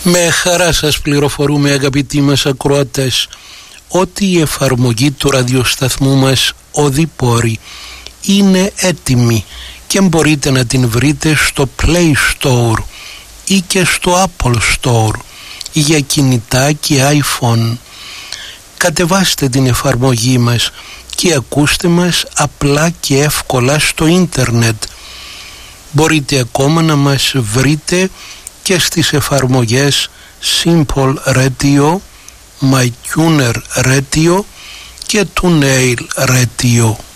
Με χαρά σας πληροφορούμε, αγαπητοί μας ακροατές, ότι η εφαρμογή του ραδιοσταθμού μας Οδηπόρη είναι έτοιμη και μπορείτε να την βρείτε στο Play Store ή και στο Apple Store για κινητά και iPhone. Κατεβάστε την εφαρμογή μας και ακούστε μας απλά και εύκολα στο ίντερνετ. Μπορείτε ακόμα να μας βρείτε και στις εφαρμογές Simple Radio, MyTuner Radio και TuneIn Radio.